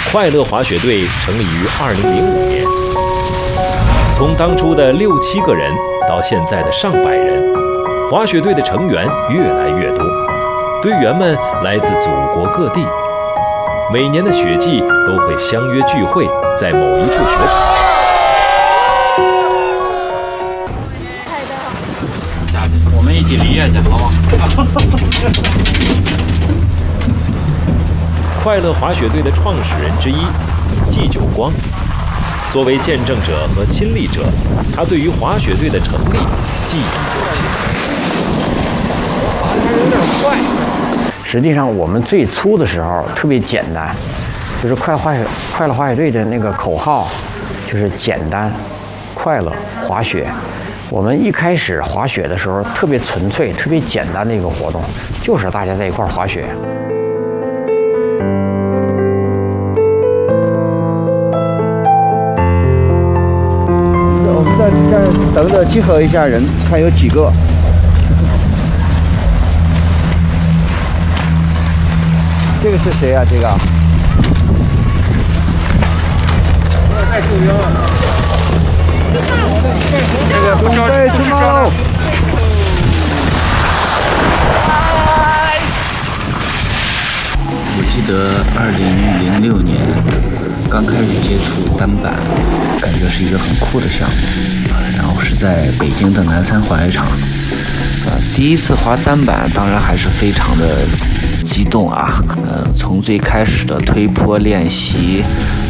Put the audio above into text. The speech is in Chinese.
快乐滑雪队成立于2005年，从当初的6、7个人到现在的上百人，滑雪队的成员越来越多，队员们来自祖国各地，每年的雪季都会相约聚会在某一处雪场。 我们一起离业去，好吗？ 快乐滑雪队的创始人之一季九光，作为见证者和亲历者，他对于滑雪队的成立记忆犹新。 滑的还有点快。实际上，我们最初的时候特别简单，就是快乐滑雪队的那个口号就是简单、快乐滑雪。我们一开始滑雪的时候特别纯粹、特别简单的一个活动，就是大家在一块儿滑雪。 我们在这儿等着集合一下人，看有几个。这个是谁啊？这个？ 太受伤了。这个不着急，不着急。 我记得2006年刚开始接触单板，感觉是一个很酷的项目。然后是在北京的南三滑雪场，第一次滑单板，当然还是非常的激动啊。从最开始的推坡练习。